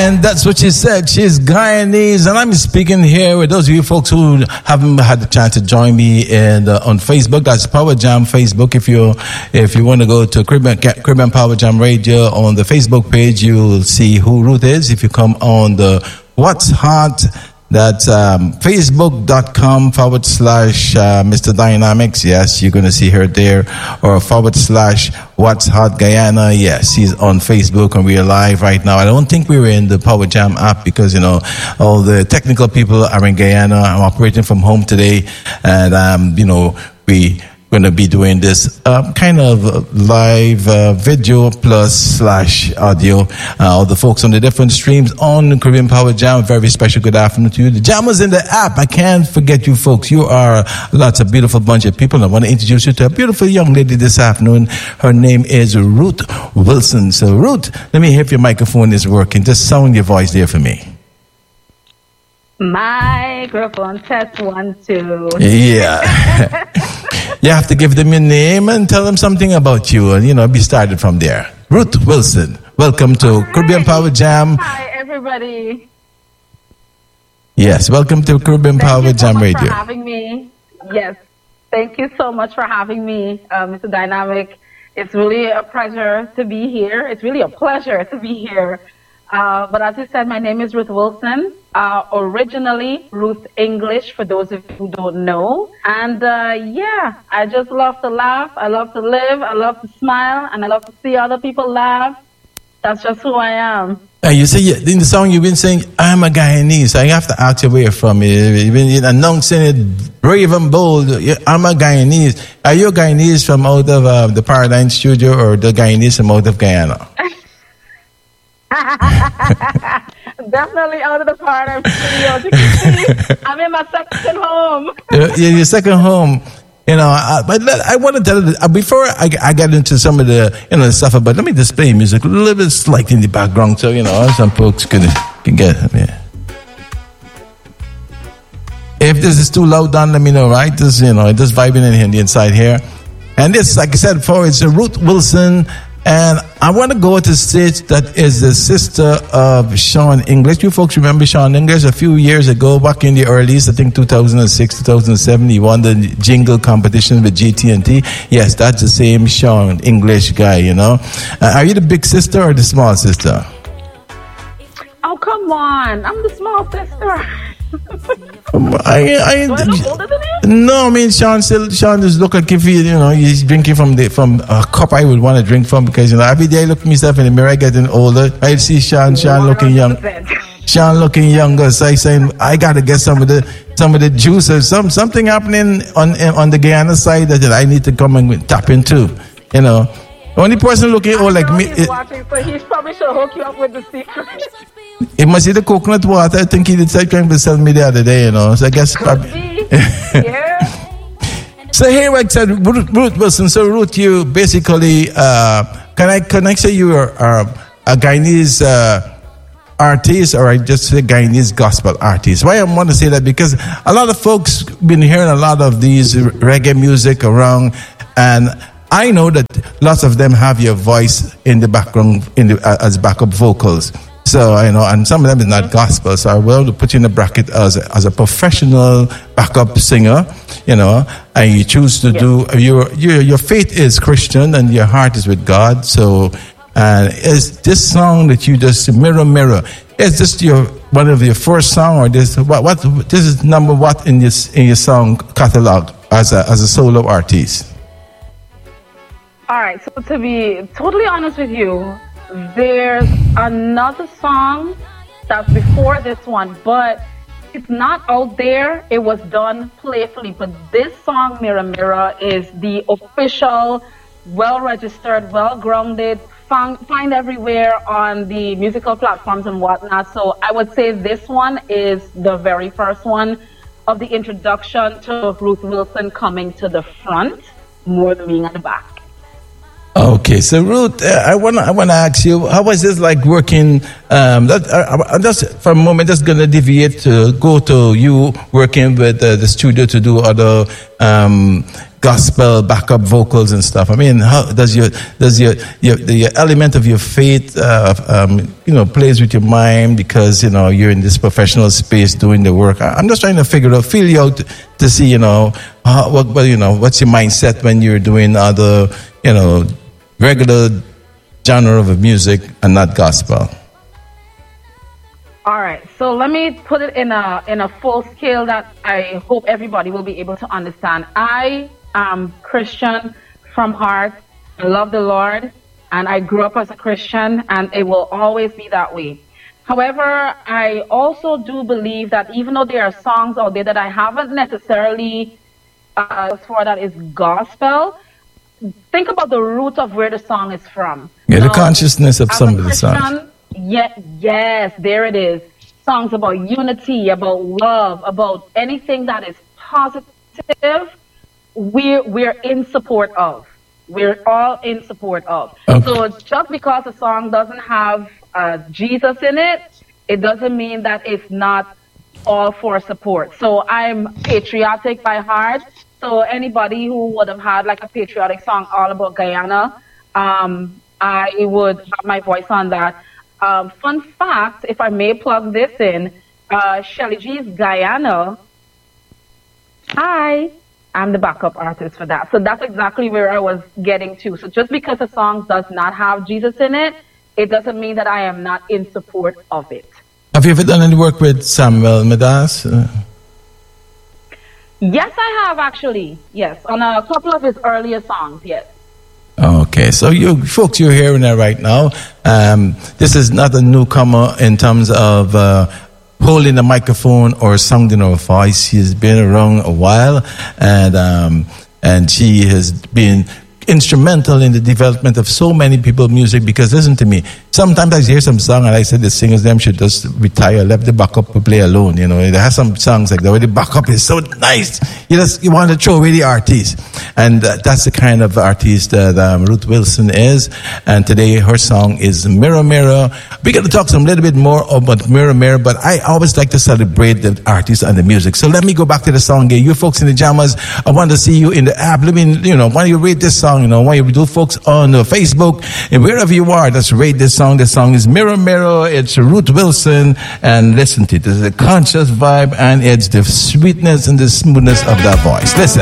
And that's what she said. She's Guyanese, and I'm speaking here with those of you folks who haven't had the chance to join me on Facebook. That's Power Jam Facebook. If you want to go to Caribbean Power Jam Radio on the Facebook page, you'll see who Ruth is. If you come on the What's Hot, that's facebook.com/Mr. Dynamics. Yes, you're going to see her there. Or /What's Hot Guyana. Yes, she's on Facebook and we are live right now. I don't think we were in the Power Jam app because, all the technical people are in Guyana. I'm operating from home today. And, we're going to be doing this kind of live video plus / audio. All the folks on the different streams on Caribbean Power Jam, very special good afternoon to you. The jammers in the app, I can't forget you folks. You are lots of beautiful bunch of people. I want to introduce you to a beautiful young lady this afternoon. Her name is Ruth Wilson. So Ruth, let me hear if your microphone is working. Just sound your voice there for me. Microphone test 1 2. Yeah. You have to give them your name and tell them something about you and, be started from there. Ruth Wilson, welcome to Caribbean Power Jam. Hi, everybody. Yes, welcome to Caribbean Power Jam Radio. Thank you so much for having me. Yes, thank you so much for having me, Mr. Dynamic. It's really a pleasure to be here. It's really a pleasure to be here. But as you said, my name is Ruth Wilson. Originally Ruth English, for those of you who don't know. And I just love to laugh. I love to live. I love to smile. And I love to see other people laugh. That's just who I am. You say in the song you've been saying, I'm a Guyanese. I have to ask you where you're from. You've been announcing it brave and bold. I'm a Guyanese. Are you a Guyanese from out of the Paradigm Studio or the Guyanese from out of Guyana? Definitely out of the Paradigm Studio. As you can see, I'm in my second home. Your second home. But I want to tell you, before I get into some of the stuff about, let me just play music a little bit slight in the background so, some folks can get it. Yeah. If this is too loud down, let me know, right? Just, just vibing in here on the inside here. And this, like I said before, it's Ruth Wilson. And I want to go to the stage that is the sister of Sean English. You folks remember Sean English? A few years ago, back in the earlies, I think 2006, 2007, he won the jingle competition with GT&T. Yes, that's the same Sean English guy, Are you the big sister or the small sister? Oh, come on. I'm the small sister. No, I mean Sean just look like if he's drinking from a cup I would want to drink from because every day I look at myself in the mirror getting older. I see Sean looking young. Sean looking younger, so I saying I gotta get some of the juice or something happening on the Guyana side that I need to come and tap into. Only person looking old like me. He's watching, so he probably should hook you up with the secret. It must be the coconut water. I think he did trying to sell me the other day, So I guess probably. Yeah. So here I said, Ruth Wilson. So Ruth, you basically, can I say you are a Guyanese artist, or I just say Guyanese gospel artist? Why I want to say that because a lot of folks been hearing a lot of these reggae music around, and I know that lots of them have your voice in the background as backup vocals. So, and some of them is not gospel. So I will put you in the bracket as a professional backup singer, and you choose to do, your faith is Christian and your heart is with God. So, is this song that you just, Mirror, Mirror, is this one of your first song or this is number what in your song catalog as a solo artist? All right, so to be totally honest with you, there's another song that's before this one, but it's not out there. It was done playfully, but this song, Mirror, Mirror, is the official, well-registered, well-grounded, find everywhere on the musical platforms and whatnot. So I would say this one is the very first one of the introduction to Ruth Wilson coming to the front more than being at the back. Okay, so Ruth, I want to ask you, how was this like working? I'm just for a moment just gonna deviate to go to you working with the studio to do other gospel backup vocals and stuff. I mean, how does your element of your faith, plays with your mind because, you're in this professional space doing the work? I'm just trying to feel you out to see, what's your mindset when you're doing other, regular genre of music and not gospel. All right, so let me put it in a full scale that I hope everybody will be able to understand. I am Christian from heart. I love the Lord, and I grew up as a Christian, and it will always be that way. However, I also do believe that even though there are songs out there that I haven't necessarily for that is gospel, think about the root of where the song is from. Yeah, the consciousness of some of the songs. Yes, there it is. Songs about unity, about love, about anything that is positive, we're in support of. We're all in support of. Okay. So just because a song doesn't have Jesus in it, it doesn't mean that it's not all for support. So I'm patriotic by heart. So anybody who would have had like a patriotic song all about Guyana, I would have my voice on that. Fun fact, if I may plug this in, Shelly G's Guyana, hi, I'm the backup artist for that. So that's exactly where I was getting to. So just because a song does not have Jesus in it, it doesn't mean that I am not in support of it. Have you ever done any work with Samuel Medas? Yes, I have actually. Yes, on a couple of his earlier songs, yes. Okay, so you folks, you're hearing that right now. This is not a newcomer in terms of holding a microphone or sounding her voice. She's been around a while, and she has been instrumental in the development of so many people's music. Because listen to me, sometimes I hear some song and I said the singers them should just retire, let the backup play alone. There are some songs like that where the backup is so nice, you want to throw away the artist. And that's the kind of artist that Ruth Wilson is. And today her song is Mirror Mirror. We're going to talk some little bit more about Mirror Mirror, but I always like to celebrate the artist and the music. So let me go back to the song here. You folks in the jammers, I want to see you in the app. Let me, why you rate this song, why you do folks on Facebook and wherever you are, just rate this song. The song is Mirror Mirror. It's Ruth Wilson, and listen to it. It's a conscious vibe, and it's the sweetness and the smoothness of that voice. Listen.